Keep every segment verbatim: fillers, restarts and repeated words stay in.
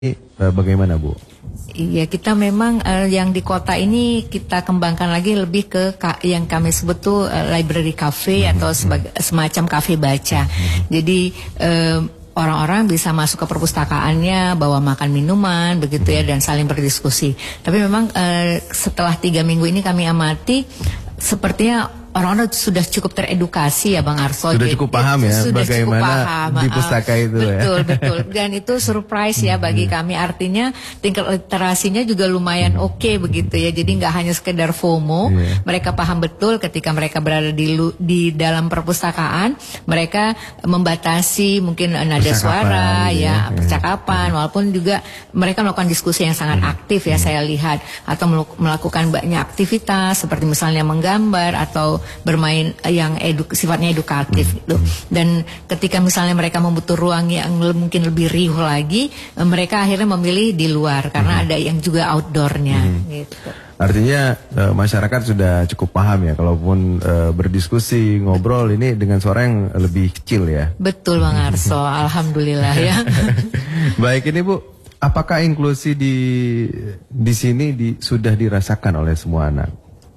Ini bagaimana Bu? Iya, kita memang uh, yang di kota ini kita kembangkan lagi lebih ke ka, yang kami sebut tuh uh, library cafe mm-hmm. atau sebagai, semacam kafe baca. Mm-hmm. Jadi uh, orang-orang bisa masuk ke perpustakaannya, bawa makan minuman, begitu ya, dan saling berdiskusi. Tapi memang uh, setelah tiga minggu ini kami amati, sepertinya orang-orang sudah cukup teredukasi ya Bang Arso. Sudah cukup paham ya sudah bagaimana paham, di pustaka itu betul, ya. Betul, betul. Dan itu surprise ya bagi kami. Artinya tingkat literasinya juga lumayan oke okay, begitu ya. Jadi nggak hanya sekedar FOMO. Yeah. Mereka paham betul ketika mereka berada di di dalam perpustakaan. Mereka membatasi mungkin nada suara ya, ya percakapan. Yeah. Walaupun juga mereka melakukan diskusi yang sangat aktif ya, saya lihat. Atau melakukan banyak aktivitas seperti misalnya menggambar atau bermain yang eduk, sifatnya edukatif hmm. gitu. Dan ketika misalnya mereka membutuhkan ruang yang mungkin lebih riuh lagi, mereka akhirnya memilih di luar karena hmm. ada yang juga outdoornya hmm. gitu. Artinya e, masyarakat sudah cukup paham ya, kalaupun e, berdiskusi, ngobrol ini dengan suara yang lebih kecil ya. Betul Bang Arso, alhamdulillah ya. Baik, ini Bu, apakah inklusi di di sini di, sudah dirasakan oleh semua anak?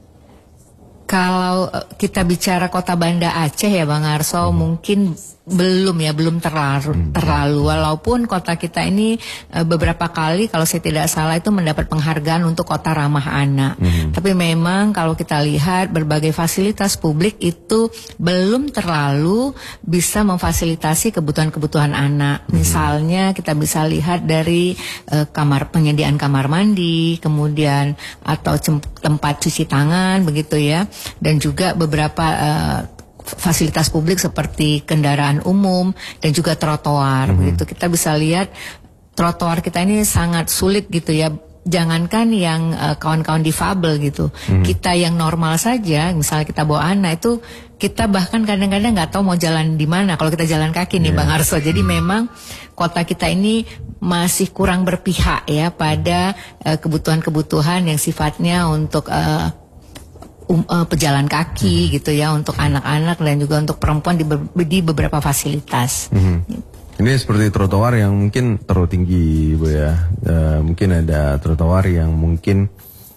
Kalau kita bicara Kota Banda Aceh ya Bang Arso, hmm. mungkin belum ya, belum terlalu hmm. terlalu. Walaupun kota kita ini e, beberapa kali kalau saya tidak salah itu mendapat penghargaan untuk kota ramah anak. Hmm. Tapi memang kalau kita lihat berbagai fasilitas publik itu belum terlalu bisa memfasilitasi kebutuhan-kebutuhan anak. Hmm. Misalnya kita bisa lihat dari e, kamar penyediaan kamar mandi, kemudian atau tempat cuci tangan begitu ya. Dan juga beberapa uh, fasilitas publik seperti kendaraan umum dan juga trotoar mm-hmm. begitu. Kita bisa lihat trotoar kita ini sangat sulit gitu ya. Jangankan yang uh, kawan-kawan difabel gitu. Mm-hmm. Kita yang normal saja, misalnya kita bawa anak itu kita bahkan kadang-kadang nggak tahu mau jalan di mana kalau kita jalan kaki nih yeah. Bang Arso. Jadi mm-hmm. memang kota kita ini masih kurang berpihak ya pada uh, kebutuhan-kebutuhan yang sifatnya untuk uh, Um, uh, pejalan kaki hmm. gitu ya untuk anak-anak dan juga untuk perempuan di, be di beberapa fasilitas. Hmm. Gitu. Ini seperti trotoar yang mungkin terlalu tinggi Bu ya. Uh, mungkin ada trotoar yang mungkin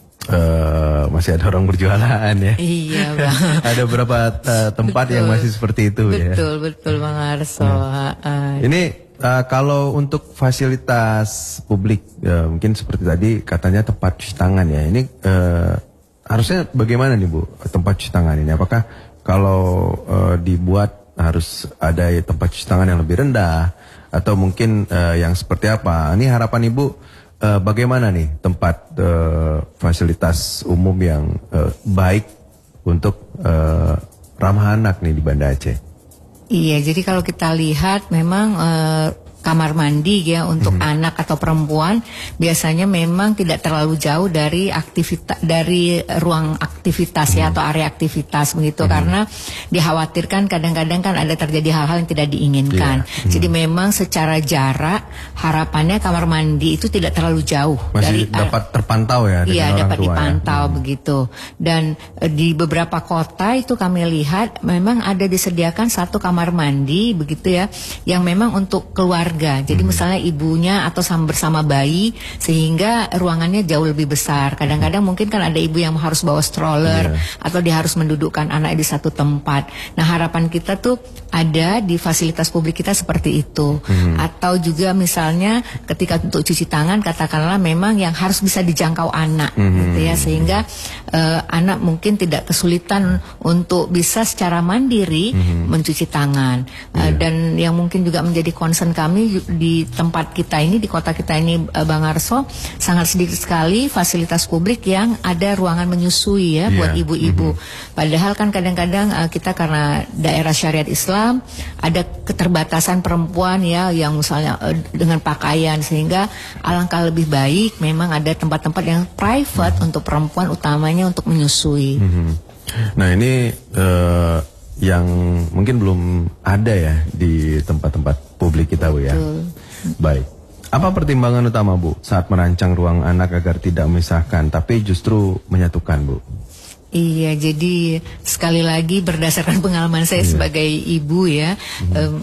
uh, masih ada orang berjualan ya. Iya Bang. Ada beberapa uh, tempat betul. Yang masih seperti itu betul, ya. Betul betul Bang Arso. Nah. Uh, Ini uh, kalau untuk fasilitas publik uh, mungkin seperti tadi katanya tempat cuci tangan ya. Ini uh, harusnya bagaimana nih Bu tempat cuci tangan ini? Apakah kalau uh, dibuat harus ada ya, tempat cuci tangan yang lebih rendah atau mungkin uh, yang seperti apa? Ini harapan Ibu uh, bagaimana nih tempat uh, fasilitas umum yang uh, baik untuk uh, ramah anak nih di Banda Aceh? Iya, jadi kalau kita lihat memang uh, kamar mandi ya untuk hmm. anak atau perempuan biasanya memang tidak terlalu jauh dari aktivitas dari ruang aktivitas hmm. ya atau area aktivitas begitu hmm. karena dikhawatirkan kadang-kadang kan ada terjadi hal-hal yang tidak diinginkan. Yeah. Hmm. Jadi memang secara jarak harapannya kamar mandi itu tidak terlalu jauh. Masih dari dapat terpantau ya. Iya dapat tua, dipantau ya. begitu. Dan e, di beberapa kota itu kami lihat memang ada disediakan satu kamar mandi begitu ya yang memang untuk keluarga. Jadi hmm. misalnya ibunya atau sama bersama bayi sehingga ruangannya jauh lebih besar. Kadang-kadang mungkin kan ada ibu yang harus bawa stroller yeah. atau dia harus mendudukkan anak di satu tempat. Nah harapan kita tuh ada di fasilitas publik kita seperti itu. Hmm. Atau juga misalnya ketika untuk cuci tangan katakanlah memang yang harus bisa dijangkau anak hmm. gitu ya sehingga uh, anak mungkin tidak kesulitan untuk bisa secara mandiri hmm. mencuci tangan. Uh, yeah. Dan yang mungkin juga menjadi concern kami di tempat kita ini, di kota kita ini Bang Arso, sangat sedikit sekali fasilitas publik yang ada ruangan menyusui ya yeah. buat ibu-ibu. Mm-hmm. Padahal kan kadang-kadang uh, kita karena daerah syariat Islam ada keterbatasan perempuan ya yang misalnya uh, dengan pakaian sehingga alangkah lebih baik memang ada tempat-tempat yang private mm-hmm. untuk perempuan utamanya untuk menyusui. Mm-hmm. Nah ini uh, yang mungkin belum ada ya di tempat-tempat publik kita Bu ya. Betul. Baik. Apa pertimbangan utama Bu saat merancang ruang anak agar tidak memisahkan tapi justru menyatukan Bu? Iya, jadi sekali lagi berdasarkan pengalaman saya iya. sebagai ibu ya, mm-hmm. um,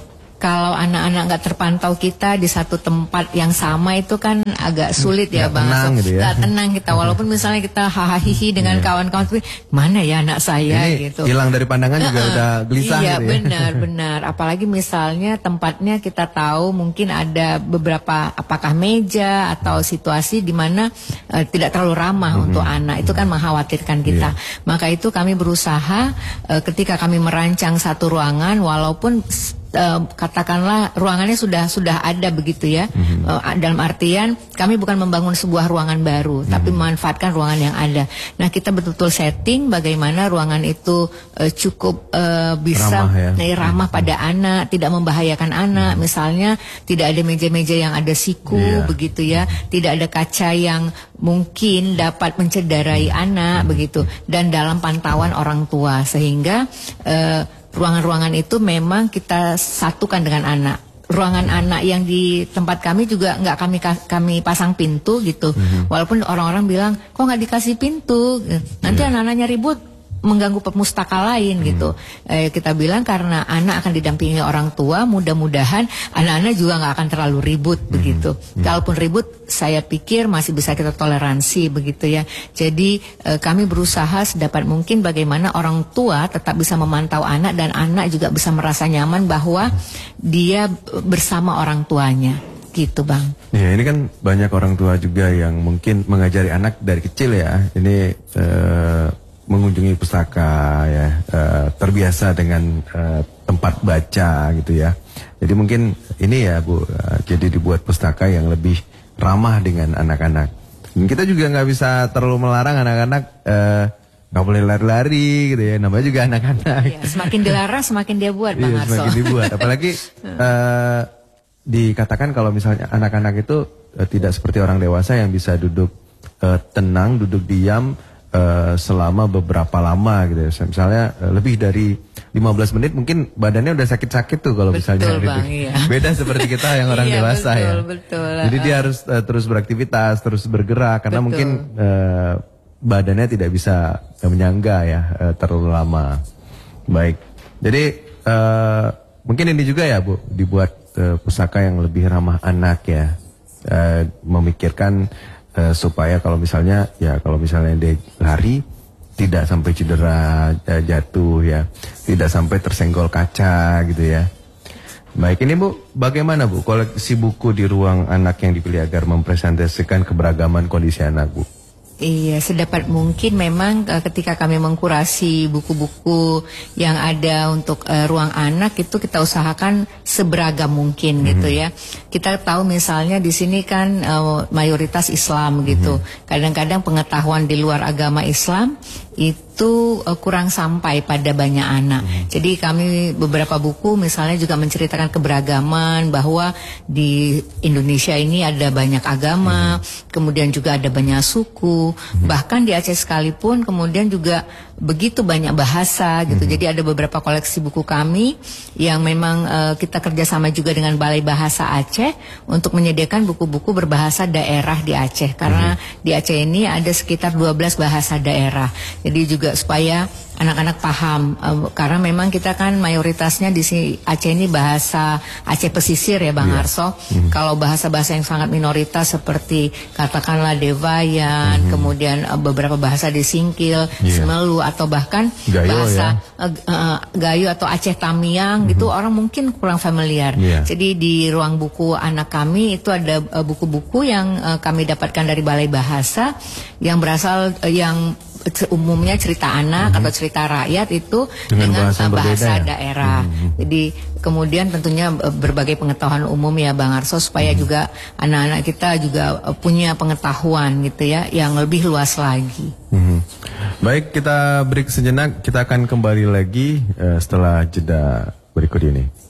kalau anak-anak nggak terpantau kita di satu tempat yang sama itu kan agak sulit ya Gak Bang. tenang gitu ya. Gak tenang kita, walaupun misalnya kita hahaha dengan kawan-kawan, tapi mana ya anak saya Ini gitu. hilang dari pandangan juga Uh-uh. udah gelisah Iya gitu ya. benar-benar. Apalagi misalnya tempatnya kita tahu mungkin ada beberapa apakah meja atau situasi di mana uh, tidak terlalu ramah Mm-hmm. untuk anak, itu kan mengkhawatirkan kita. Iya. Maka itu kami berusaha uh, ketika kami merancang satu ruangan, walaupun Uh, katakanlah ruangannya sudah sudah ada begitu ya, mm-hmm. uh, dalam artian kami bukan membangun sebuah ruangan baru, mm-hmm. tapi memanfaatkan ruangan yang ada. Nah kita betul-betul setting bagaimana ruangan itu uh, cukup uh, bisa ramah, ya? nah, ramah mm-hmm. pada anak, tidak membahayakan anak. Mm-hmm. Misalnya tidak ada meja-meja yang ada siku, yeah. begitu ya, tidak ada kaca yang mungkin dapat mencederai mm-hmm. anak, mm-hmm. begitu, dan dalam pantauan orang tua, sehingga uh, ruangan-ruangan itu memang kita satukan dengan anak. Ruangan anak yang di tempat kami juga nggak kami kami pasang pintu gitu. Mm-hmm. Walaupun orang-orang bilang kok nggak dikasih pintu, nanti yeah. anak-anaknya ribut, mengganggu pemustaka lain hmm. gitu. Eh, kita bilang karena anak akan didampingi orang tua, mudah-mudahan anak-anak juga nggak akan terlalu ribut hmm. begitu. Hmm. Kalaupun ribut, saya pikir masih bisa kita toleransi begitu ya. Jadi eh, kami berusaha sedapat mungkin bagaimana orang tua tetap bisa memantau anak dan anak juga bisa merasa nyaman bahwa dia bersama orang tuanya. Gitu Bang. Ya ini kan banyak orang tua juga yang mungkin mengajari anak dari kecil ya. Ini eh, mengunjungi pustaka ya, uh, terbiasa dengan uh, tempat baca gitu ya. Jadi mungkin ini ya Bu, uh, jadi dibuat pustaka yang lebih ramah dengan anak-anak. Dan kita juga nggak bisa terlalu melarang anak-anak nggak uh, boleh lari-lari gitu ya. Namanya juga anak-anak. Iya, semakin dilarang semakin dia buat Bang iya, Arso. Semakin dibuat. Apalagi uh, dikatakan kalau misalnya anak-anak itu uh, tidak seperti orang dewasa yang bisa duduk uh, tenang, duduk diam. Uh, selama beberapa lama gitu ya. Misalnya uh, lebih dari lima belas menit mungkin badannya udah sakit-sakit tuh kalau misalnya Bang, iya. Beda seperti kita yang orang iya, dewasa betul, ya. Betul, Jadi dia harus uh, terus beraktivitas, terus bergerak karena betul. mungkin uh, badannya tidak bisa uh, menyangga ya uh, terlalu lama. Baik. Jadi uh, mungkin ini juga ya Bu, dibuat uh, pusaka yang lebih ramah anak ya. Uh, memikirkan Uh, supaya kalau misalnya ya kalau misalnya dia lari tidak sampai cedera, uh, jatuh ya, tidak sampai tersenggol kaca gitu ya. Baik, ini Bu, bagaimana Bu koleksi buku di ruang anak yang dipilih agar mempresentasikan keberagaman kondisi anak Bu? Iya, sedapat mungkin memang uh, ketika kami mengkurasi buku-buku yang ada untuk uh, ruang anak itu kita usahakan seberagam mungkin mm-hmm. gitu ya. Kita tahu misalnya di sini kan uh, mayoritas Islam gitu. Mm-hmm. Kadang-kadang pengetahuan di luar agama Islam itu uh, kurang sampai pada banyak anak. Mm-hmm. Jadi kami beberapa buku misalnya juga menceritakan keberagaman bahwa di Indonesia ini ada banyak agama, mm-hmm. kemudian juga ada banyak suku. Bahkan di Aceh sekalipun kemudian juga begitu banyak bahasa gitu. Hmm. Jadi ada beberapa koleksi buku kami yang memang uh, kita kerjasama juga dengan Balai Bahasa Aceh untuk menyediakan buku-buku berbahasa daerah di Aceh. Karena hmm. di Aceh ini ada sekitar dua belas bahasa daerah. Jadi juga supaya anak-anak paham, uh, karena memang kita kan mayoritasnya di sini Aceh ini bahasa Aceh pesisir ya Bang yeah. Arso. Mm-hmm. Kalau bahasa-bahasa yang sangat minoritas seperti katakanlah Dewayan, mm-hmm. kemudian uh, beberapa bahasa di Singkil, yeah. Semelu atau bahkan Gayo, bahasa ya. uh, uh, Gayo atau Aceh Tamiang mm-hmm. gitu orang mungkin kurang familiar. Yeah. Jadi di ruang buku anak kami itu ada uh, buku-buku yang uh, kami dapatkan dari Balai Bahasa yang berasal uh, yang umumnya cerita anak mm-hmm. atau cerita rakyat itu dengan, dengan bahasa, bahasa ya? daerah. Mm-hmm. Jadi kemudian tentunya berbagai pengetahuan umum ya Bang Arso supaya mm-hmm. juga anak-anak kita juga punya pengetahuan gitu ya yang lebih luas lagi. Mm-hmm. Baik, kita break sejenak, kita akan kembali lagi uh, setelah jeda berikut ini.